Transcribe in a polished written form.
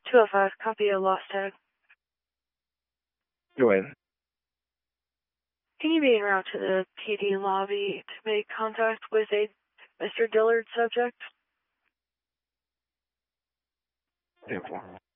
205, copy a lost tag. Go ahead. Can you be en route to the PD lobby to make contact with a Mr. Dillard subject? 10-4.